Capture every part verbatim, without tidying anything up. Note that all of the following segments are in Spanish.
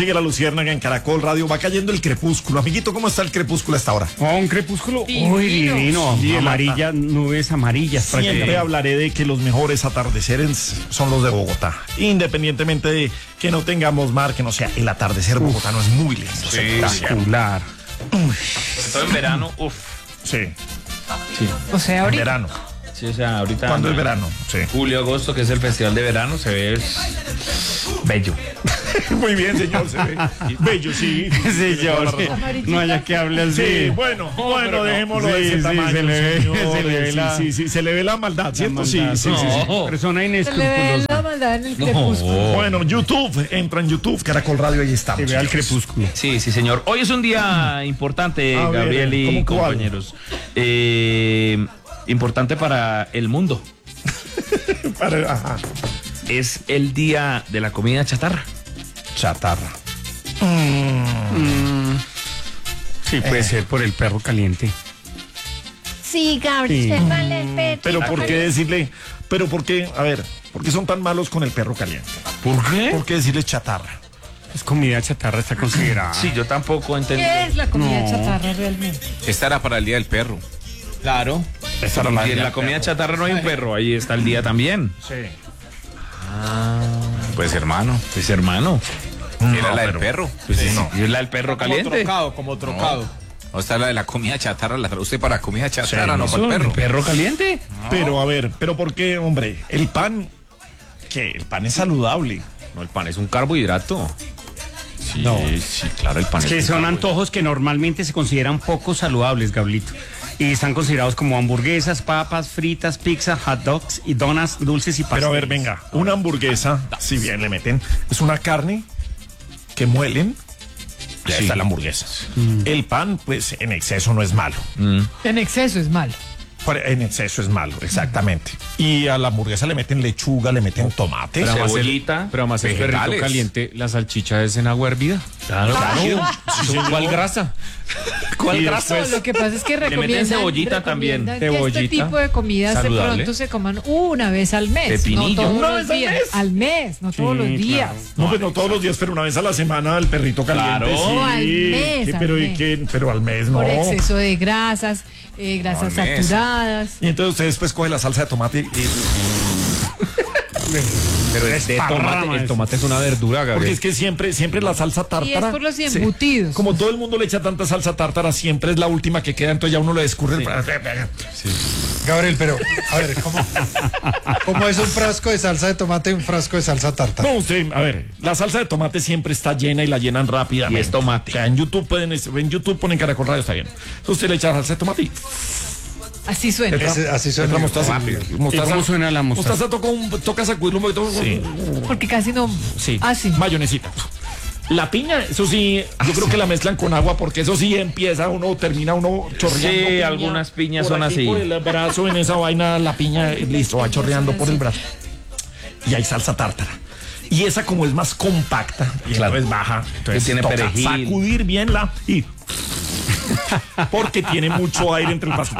Sigue la luciérnaga en Caracol Radio. Va cayendo el crepúsculo. Amiguito, ¿cómo está el crepúsculo hasta ahora? Oh, un crepúsculo Divino. muy divino. Sí, Amarilla, nubes amarillas. Siempre prácticamente. hablaré de que los mejores atardeceres son los de Bogotá. Independientemente de que no tengamos mar, que no sea, el atardecer bogotano es muy lindo. Sí, se contagia. espectacular. Todo en verano, uff. Sí, O sea, en ahorita. verano. Sí, o sea, ahorita. ¿Cuándo es verano? Sí. Julio, agosto, que es el festival de verano, se ve bello. Muy bien, señor. Se ve bello, sí. Sí, yo, Amarillita. no haya que hable así. Sí, bueno, bueno, pero no. dejémoslo de Sí, ese sí, tamaño, se le ve- señores. se le ve la- Sí, sí, sí, se le ve la maldad, ¿cierto? Sí, sí, sí, sí. No. Persona Se le ve inescrupulosa. la maldad en el crepúsculo. Bueno, YouTube, entra en YouTube, Caracol Radio, ahí estamos. Se ve al señores. crepúsculo. Sí, sí, señor. Hoy es un día importante, A ver, Gabriel y ¿cómo cuál? compañeros. Eh, importante para el mundo. Para- ajá. Es el día de la comida chatarra. Chatarra. Sí, puede ser por el perro caliente. Sí, Gabriel, Sí. sépale el pecho. Pero ¿por qué decirle? Pero ¿por qué? A ver, ¿por qué son tan malos con el perro caliente? ¿Por qué? ¿Por qué decirle chatarra? Es comida chatarra, está considerada. Sí, yo tampoco entendí. ¿Qué es la comida No. chatarra realmente? Esta era para el Día del Perro. Claro. Esa era la Y en la comida chatarra no hay un perro, ahí está el día también. Sí. Pues hermano, Pues hermano. era la del perro. Pues Sí, sí, no. y es la del perro caliente. como trocado. No, esta es la de la comida chatarra, la traduce para comida chatarra, Sí, no eso, para el perro. ¿El perro caliente? Pero a ver, ¿pero por qué, hombre? El pan, ¿qué? El pan es saludable. No, el pan es un carbohidrato. Sí, No. sí, claro, el pan Que es un son carbohidrato. antojos que normalmente se consideran poco saludables, Gablito. Y están considerados como hamburguesas, papas, fritas, pizza, hot dogs y donas dulces y pasteles. Pero a ver, venga, una hamburguesa, si bien le meten, es una carne que muelen. Ya Sí. está la hamburguesa. El pan, pues en exceso no es malo. En exceso es malo. Por- En exceso es malo, exactamente. Y a la hamburguesa le meten lechuga, le meten tomate. Pero además el- Cebollita, Pero además el perrito vegetales. caliente, la salchicha es en agua hervida. Claro, claro. ¿Cuál grasa? ¿Cuál Y grasa? después- Lo que pasa es que meten recomiendan, cebollita también. recomiendan que este Cebollita. tipo de comidas de Saludable. pronto se coman una vez al mes. Pepinillo. No todos ¿Una los vez al días. mes? Al mes, no todos los Sí, días. claro. No, pues no todos los días, pero una vez a la semana el perrito caliente. Claro. Sí, No, al mes, que- al pero, ¿y mes. qué? Pero al mes no. Por exceso de grasas, eh, grasas No, al mes. saturadas. Y entonces usted después coge la salsa de tomate y... Pero el, de tomate, el tomate es una verdura, Porque Gabriel. es que siempre, siempre la salsa tártara... Y es por los sí, embutidos. como todo el mundo le echa tanta salsa tártara, siempre es la última que queda, entonces ya uno le escurre el... Gabriel, pero, a ver, ¿cómo, ¿cómo es un frasco de salsa de tomate y un frasco de salsa tártara? No, usted, a ver, la salsa de tomate siempre está llena y la llenan rápidamente. Y es tomate. O sea, en YouTube pueden, en YouTube ponen Caracol Radio, está bien. Entonces usted le echa salsa de tomate y... Así suena. Ese- así suena. Entra mostaza. ¿Y Mostaza. cómo suena la mostaza? Mostaza toca, un, toca sacudirlo un poquito. Sí. Porque casi no. Sí. Ah, sí. Mayonesita. La piña, eso sí, yo creo que la mezclan con agua porque eso sí empieza uno, termina uno chorreando. Sí, piña. algunas piñas Por son aquí, así. Por el brazo, en esa vaina, la piña, listo, va chorreando por el brazo. Y hay salsa tártara. Y esa como es más compacta, y Claro. es baja, entonces tiene toca perejil. sacudir bien la y porque tiene mucho aire entre el paso.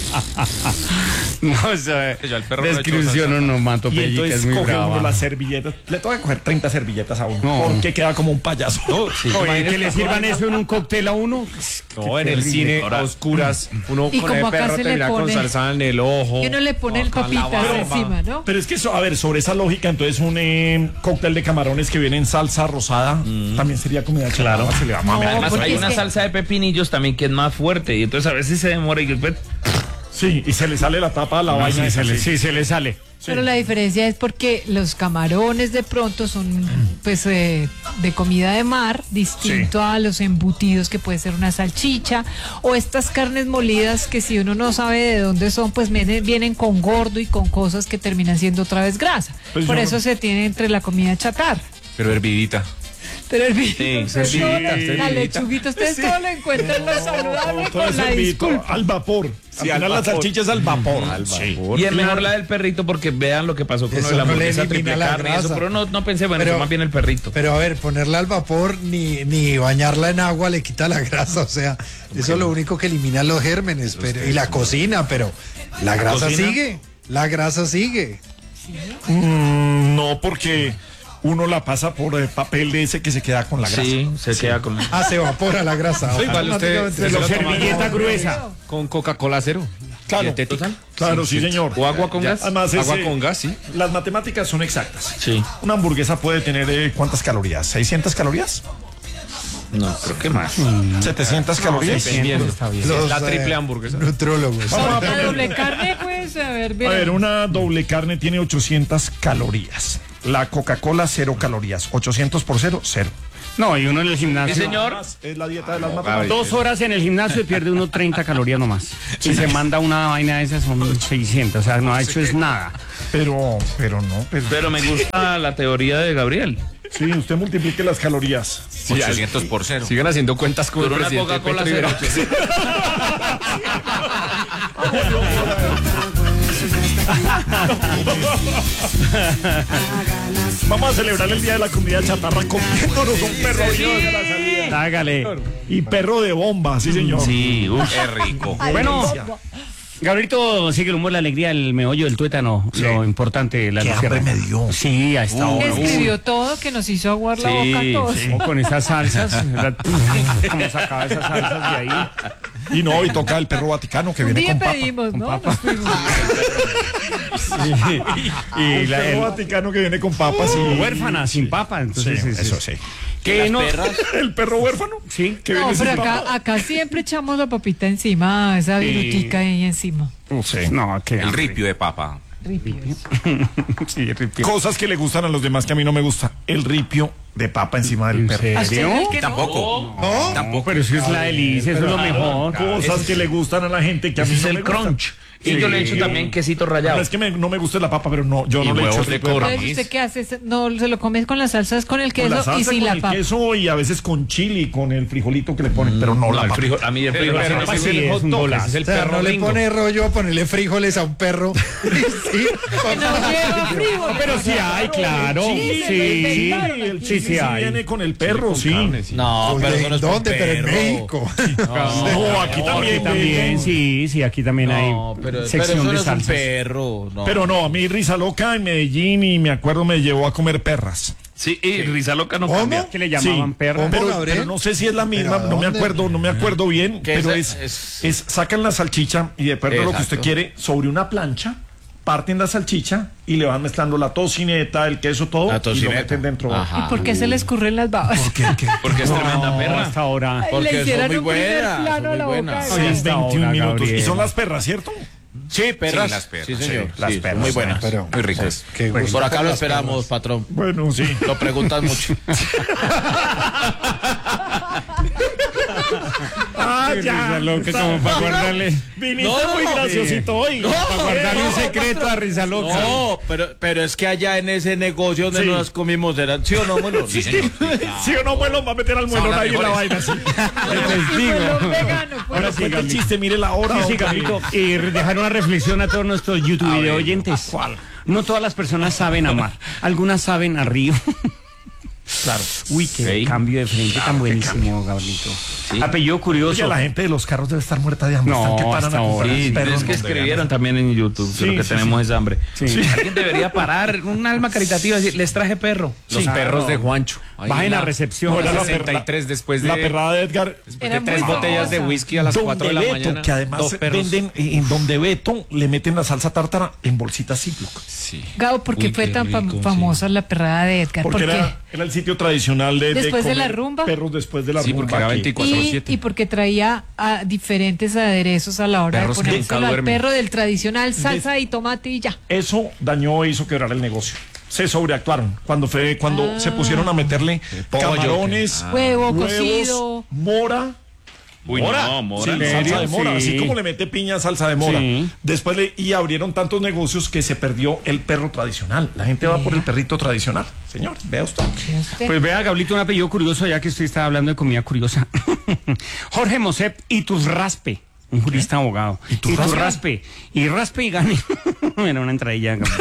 No, o sea, Yo al perro no le echo descripción salsa. onomatopeyica Y entonces es muy coge uno brava. las servilletas. Le toca coger treinta servilletas a uno. No. Porque queda como un payaso. Oye, que le sirvan eso en un cóctel a uno. No, en el cine, a oscuras, uno Y con como el acá perro se le termina con pone- salsa en el ojo. Y uno le pone el acá en la papitas barba. encima, ¿no? Pero es que eso, a ver, sobre esa lógica, entonces un eh, cóctel de camarones que viene en salsa rosada también sería comida claro. Se le va a mamear. No, Además, porque hay es una que- salsa de pepinillos también que es más fuerte y entonces a veces se demora y después... Sí, y se le sale la tapa a la vaina. Sí, esa, se le, sí. sí, se le sale. Pero la diferencia es porque los camarones de pronto son pues eh, de comida de mar, distinto a los embutidos que puede ser una salchicha o estas carnes molidas que si uno no sabe de dónde son, pues vienen, vienen con gordo y con cosas que terminan siendo otra vez grasa. Pues Por yo- eso se tiene entre la comida chatarra. Pero hervidita. Pero el Sí, sí, la lechuguita, ustedes todo lo encuentran lo saludable Todo con es la servito disculpa. al vapor. Sí, al final la salchicha es al vapor. Sí. Y es mejor la del perrito porque vean lo que pasó con Eso lo de la no le hamburguesa elimina triple la carne y eso, grasa. pero no, no pensé, bueno, Pero- eso más bien el perrito. Pero a ver, ponerla al vapor ni, ni bañarla en agua le quita la grasa, o sea, eso es lo único que elimina los gérmenes pero, y la cocina, pero la grasa cocina? sigue, la grasa sigue. Mm, no, porque uno la pasa por eh, papel de ese que se queda con la grasa. Sí, se queda con... Ah, se evapora la grasa. Sí, igual usted- Automáticamente usted se lo lo toma. Servilleta gruesa. Con Coca-Cola cero. Claro, Dietética. claro, sí, señor. O agua con Ya, gas. además, agua ese- con gas, sí. Las matemáticas son exactas. Sí. Una hamburguesa puede tener eh, ¿cuántas calorías? ¿seiscientas calorías? No, creo que más. ¿setecientas calorías? seiscientos está bien. Los, La triple eh, hamburguesa. Nutrólogos. La doble carne, pues, a ver, A veremos. ver, una doble carne tiene ochocientas calorías. La Coca-Cola, cero calorías. ochocientos por cero, cero. No, y uno en el gimnasio. Sí, señor. Más es la dieta de las matemáticas. Dos horas en el gimnasio y pierde uno treinta calorías nomás. Y se manda una vaina de esas, son seiscientas. O sea, no ha hecho es nada. Pero, pero no, pero, Pero me gusta la teoría de Gabriel. sí, usted multiplique las calorías. ochocientos por cero. Sigan haciendo cuentas con el Pero una presidente Coca-Cola Petro cero. Ibero. Vamos a celebrar el Día de la Comida Chatarra comiéndonos un perro vivo de la salida. Hágale. Y perro de bomba, sí, señor. Sí, uff. Qué rico. Bueno, Gabrielito, sigue el humor, la alegría, el meollo, el tuétano, lo importante, la Qué lucierna. hambre me dio. Sí, a esta hora. Escribió todo, que nos hizo aguar la Sí, boca a todos. Oh, con esas salsas, ¿verdad? ¿Cómo sacaba esas salsas de ahí? Y no, y toca el perro Vaticano que Un viene día con papa. pedimos, ¿no? Nos fuimos. Y El la, perro el, Vaticano que viene con papas y huérfana, sin papa, Sí, entonces es- eso es- sí. que no, El perro huérfano. sí, Que No, viene pero sin acá, papa. acá siempre echamos la papita encima, esa Sí. virutica ahí encima. Sí. no, que El ripio de papa. Ripios. Sí, ripio. Cosas que le gustan a los demás que a mí no me gusta. El ripio de papa encima del ¿En perro. ¿A usted serio? cree que no? Tampoco. ¿No? No, pero eso es la delicia, eso es lo mejor. Cosas que le gustan a la gente que a mí Ese es no el me gustan. crunch. Y yo le echo también quesito No rallado. es que me- no me guste la papa, pero no, yo Y no le echo huevos el de ripio de cora. papa. Entonces, ¿usted qué hace? ¿Se- No, se lo comes con las salsas, con el Con la queso y salsa, sin con la el papa. queso y a veces con chili, con el frijolito que le ponen, pero no No, la el papa. frijol, a mí el frijol Pero sí me- ese sí, es el es hot un dog, golazo. ese es el O sea, perro no le ringo. pone rollo a ponerle frijoles a un perro. Sí, Que no lleva frijoles. Pero sí hay, claro. Sí, Sí, el sí, chili sí hay. viene con el perro, sí. No, pero eso no es con ¿dónde? Pero en perro. México. No, aquí también. Aquí también, sí, sí, aquí también hay No, pero, pero sección eso no de es un salsas. perro. No. Pero no, a mí Risa Loca en Medellín y me acuerdo me llevó a comer perras. Sí, y risa loca no ¿Cómo? cambia. Que le llamaban Sí, perra. ¿cómo? Pero, Gabriel? pero no sé si es la misma, ¿Pero no me dónde? acuerdo, no me acuerdo bien, ¿Qué pero es? es, Es- es, sacan la salchicha y de acuerdo a lo que usted Exacto. quiere, sobre una plancha, parten la salchicha y le van mezclando la tocineta, el queso, todo, La y lo tocineta. meten dentro. Ajá. ¿Y por qué se le escurren las babas? Porque es tremenda No, perra. hasta ahora. Ay, Porque le son hicieron muy un primer buenas, plano son a muy la boca buenas. de- Oye, Es hasta veintiún ahora, minutos. Gabriel. Y son las perras, ¿cierto? Sí, perras. Sí, las perras, Sí, señor. sí, las Sí, perras, muy sí, buenas. pero- muy ricas. Qué gusto Por acá con lo las esperamos, patrón. Bueno, sí. Lo preguntan mucho. Ah, Risa loca, como para guardarle, Viniste No, muy no, graciosito hoy. para guardarle un secreto a Risa loca. No, pero, pero es que allá en ese negocio donde Sí. nos comimos, ¿era, ¿sí o no, Muelo? Sí, señor. ¿Sí o no, bueno, va a meter al muelón las ahí en la vaina? mejores. Sí. Les digo. Muelón vegano, pues. Ahora sí, Cuenta el Gabriel. chiste, mire la hora. Sí, sí, hombre. Gabrielito. Y dejar una reflexión a todos nuestros YouTube A ver, video oyentes. ¿cuál? No todas las personas saben amar. Algunas saben a río. Claro. Uy, qué Sí. cambio de frente tan buenísimo, Gabrielito. Apellido curioso. Oye, la gente de los carros debe estar muerta de hambre. No, Están que paran hasta a comprar ahora. Sí, perros es que donde escribieron también en YouTube. Sí, Creo que sí, tenemos esa hambre. Sí. Alguien debería parar, un alma caritativa, decir, les traje perro. Los Sí. perros Claro. de Juancho. Ahí Bajen la- a recepción. No, era la sesenta y tres después de, La perrada de Edgar. de Era tres muy botellas de famosa. whisky a las cuatro de la Beto, mañana. que además dos perros. venden, eh, en donde Beto le meten la salsa tártara en bolsitas Ziploc. Sí. Gabo, ¿por qué Uy, fue qué tan fam- rico, famosa la perrada de Edgar? Porque ¿Por qué? era, era el sitio tradicional de, Después de comer la rumba. Perros después de la Sí, rumba. porque era aquí. veinticuatro Y, siete. y porque traía a diferentes aderezos a la hora Perros de que ponérselo nunca al duermen. perro del tradicional salsa y tomate y ya. Eso dañó e hizo quebrar el negocio. Se sobreactuaron. Cuando fue, cuando se pusieron a meterle pollo, camarones, Huevo huevos, cocido. mora. Uy, no, mora. Sí, ¿En salsa serio? de mora, Sí. así como le mete piña, salsa de mora. Sí. Después le, y abrieron tantos negocios que se perdió el perro tradicional. La gente va por el perrito tradicional. Señor, vea usted. Usted- Pues vea, Gablito, un apellido curioso, ya que usted está hablando de comida curiosa. Jorge Mosep Iturraspe, un jurista abogado. Iturraspe. Y raspe y gane. Era una entradilla. Gablito.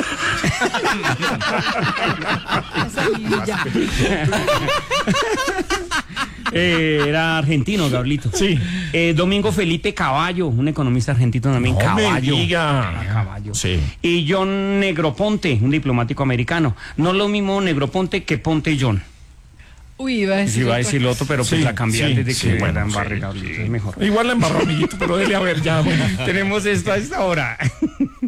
esa vidilla. Eh, era argentino, Gablito. Sí. Eh, Domingo Felipe Caballo, un economista argentino también, No me Caballo. diga. Ah, Caballo. Sí. Y John Negroponte, un diplomático americano. No lo mismo Negroponte que Ponte John. Uy, iba a Sí, decir. iba a otra decir lo otro, pero pues Sí, la cambié sí, antes de sí, que bueno, la sí, embarre, Gablito, es mejor. Igual la embarró, amiguito, pero dele a ver ya. Bueno. Tenemos esto a esta hora.